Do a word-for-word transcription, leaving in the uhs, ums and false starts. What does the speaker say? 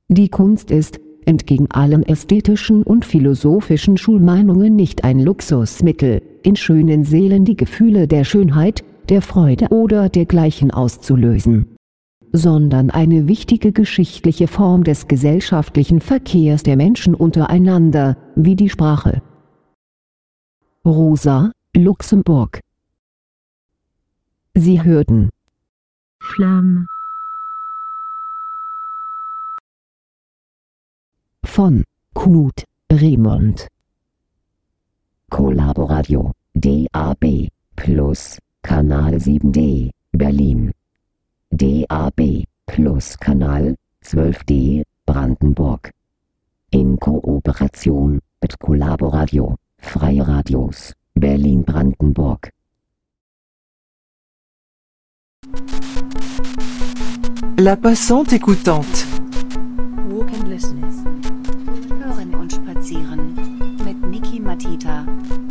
Die Kunst ist, entgegen allen ästhetischen und philosophischen Schulmeinungen, nicht ein Luxusmittel, in schönen Seelen die Gefühle der Schönheit, der Freude oder dergleichen auszulösen, sondern eine wichtige geschichtliche Form des gesellschaftlichen Verkehrs der Menschen untereinander, wie die Sprache. Rosa Luxemburg. Sie hörten Flamme von Knut Raimond. Collaboradio D A B Plus Kanal sieben D Berlin. D A B Plus Kanal zwölf D Brandenburg. In Kooperation mit Collaboradio Freie Radios Berlin-Brandenburg. La passante écoutante. Walk and Listen. Hören und spazieren mit Niki Matita.